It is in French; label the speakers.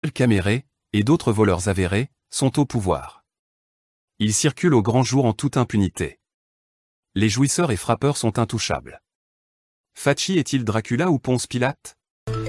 Speaker 1: Paul Caméré, et d'autres voleurs avérés, sont au pouvoir. Ils circulent au grand jour en toute impunité. Les jouisseurs et frappeurs sont intouchables. Facci est-il Dracula ou Ponce Pilate?